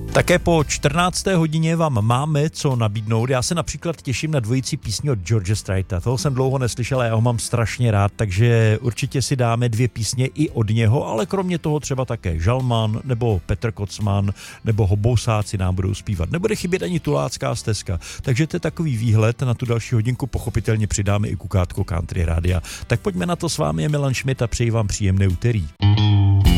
Také po 14. hodině vám máme co nabídnout. Já se například těším na dvojici písní od George Straita. Toho jsem dlouho neslyšel a já ho mám strašně rád, takže určitě si dáme 2 písně i od něho, ale kromě toho třeba také Žalman, nebo Petr Kocman, nebo Hobousáci nám budou zpívat. Nebude chybět ani Tulácká stezka, takže to je takový výhled. Na tu další hodinku pochopitelně přidáme i kukátko Country Rádia. Tak pojďme na to, s vámi je Milan Šmit a přeji vám příjemné úterý.